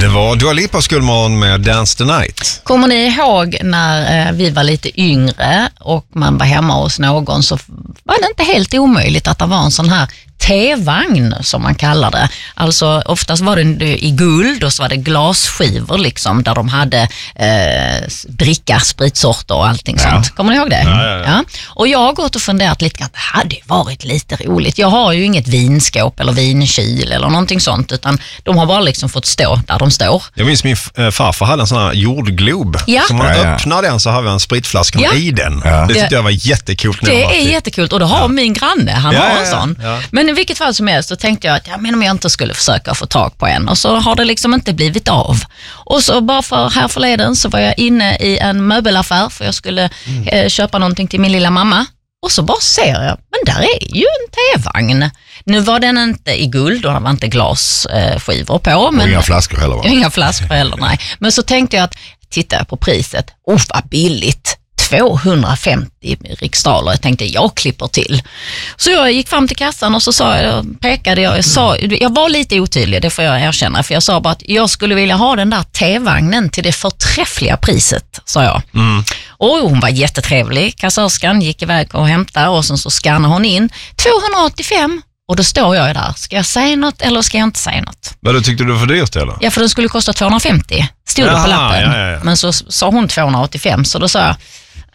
Det var Dua Lipa Skolmorgon med Dance the Night. Kommer ni ihåg när vi var lite yngre och man var hemma hos någon, så var det inte helt omöjligt att det var en sån här T-vagn som man kallar det. Alltså oftast var det i guld och så var det glasskivor liksom, där de hade dricka, spritsorter och allting sånt. Kommer ni ihåg det? Ja. Och jag har gått och funderat lite grann, det hade varit lite roligt. Jag har ju inget vinskåp eller vinkyl eller någonting sånt, utan de har bara liksom fått stå där de står. Jag minns min farfar hade en sån här jordglob. Som man öppnar den så har vi en spritflaska i den. Det tyckte jag var jättekult. Det är jättekult och det har min granne, han har en sån. Men i vilket fall som helst så tänkte jag att om jag inte skulle försöka få tag på en, och så har det liksom inte blivit av. Och så bara för här förleden så var jag inne i en möbelaffär för jag skulle köpa någonting till min lilla mamma. Och så bara ser jag, men där är ju en T-vagn. Nu var den inte i guld och det var inte glasskivor på. Men inga flaskor heller, va? Inga flaskor heller, nej. Men så tänkte jag att, titta jag på priset, vad billigt. 250 riksdaler. Jag tänkte, jag klipper till. Så jag gick fram till kassan och så pekade jag. Jag var lite otydlig, det får jag erkänna. För jag sa bara att jag skulle vilja ha den där T-vagnen till det förträffliga priset, sa jag. Och hon var jättetrevlig. Kassörskan gick iväg och hämtade och sen så skannade hon in 285. Och då står jag där. Ska jag säga något eller ska jag inte säga något? Men då tyckte du för dyrt eller? Ja, för den skulle kosta 250. Stod det på lappen. Ja. Men så sa hon 285, så då sa jag,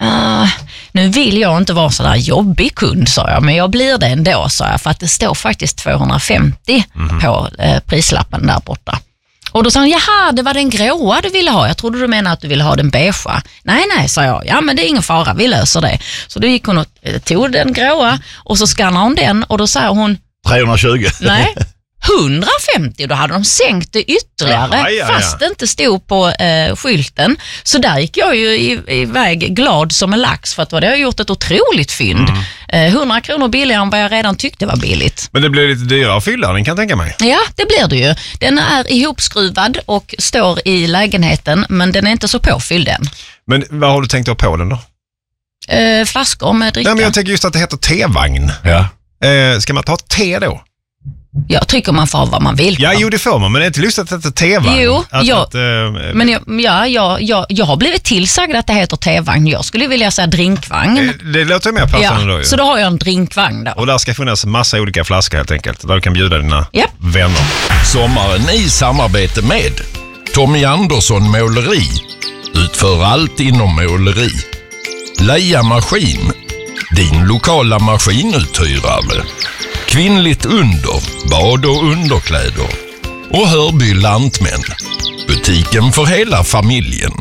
nu vill jag inte vara så där jobbig kund, sa jag, men jag blir det ändå, sa jag, för att det står faktiskt 250 på prislappen där borta. Och då sa hon, jaha, det var den gråa du ville ha. Jag trodde du menade att du ville ha den beigea. Nej, sa jag. Ja, men det är ingen fara, vi löser det. Så då gick hon och tog den gråa och så skannade hon den och då sa hon 320. Nej, 150, då hade de sänkt det ytterligare fast det inte stod på skylten. Så där gick jag ju iväg glad som en lax, för att vad det har gjort ett otroligt fynd. 100 kronor billigare än vad jag redan tyckte var billigt. Men det blir lite dyrare att fylla den, kan jag tänka mig. Ja, det blir det ju. Den är ihopskruvad och står i lägenheten, men den är inte så påfylld än. Men vad har du tänkt att ha på den då? Flaskor med dricka. Nej, men jag tänker just att det heter T-vagn. Ja. Ska man ta te då? Jag tycker man får vad man vill. Ja, jo, det får man, men det är inte lustigt att det heter T-vagn. Jo, men jag har blivit tillsagd att det heter T-vagn. Jag skulle vilja säga drinkvagn. Det låter mer passande då ju. Så då har jag en drinkvagn då. Och där ska finnas massa olika flaskor helt enkelt, där du kan bjuda dina vänner. Sommaren i samarbete med Tommy Andersson Måleri. Utför allt inom måleri. Leia Maskin, din lokala maskinuthyrare. Kvinnligt under, bad och underkläder. Och Hörby Lantmän, butiken för hela familjen.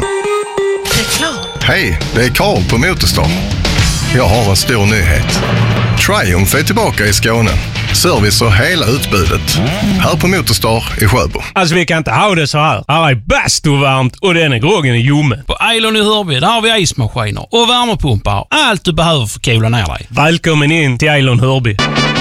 Hej, det är Karl på Motorstar. Jag har en stor nyhet. Triumph är tillbaka i Skåne. Service och hela utbudet. Här på Motorstar i Sjöbo. Alltså vi kan inte ha det så här. Här är bastuvarmt och den är groggen i ljummen. På Eilon i Hörby, där har vi ismaskiner och värmepumpar. Allt du behöver för att kola ner dig. Välkommen in till Eilon Hörby.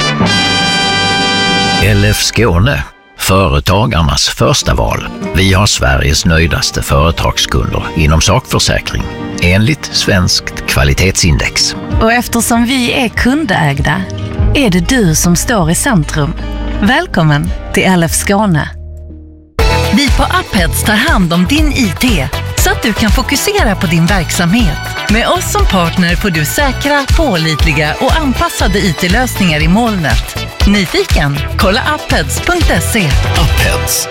LF Skåne, företagarnas första val. Vi har Sveriges nöjdaste företagskunder inom sakförsäkring, enligt Svenskt kvalitetsindex. Och eftersom vi är kundägda är det du som står i centrum. Välkommen till LF Skåne. Vi på Upheads tar hand om din IT så att du kan fokusera på din verksamhet. Med oss som partner får du säkra, pålitliga och anpassade IT-lösningar i molnet. Nyfiken? Kolla upheads.se. Upheads.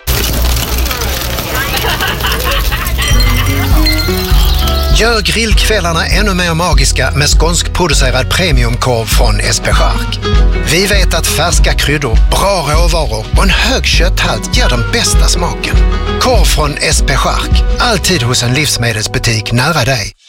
Gör grillkvällarna ännu mer magiska med skånskproducerad premiumkorv från SP Chark. Vi vet att färska kryddor, bra råvaror och en hög kötthalt ger den bästa smaken. Korv från SP Chark, alltid hos en livsmedelsbutik nära dig.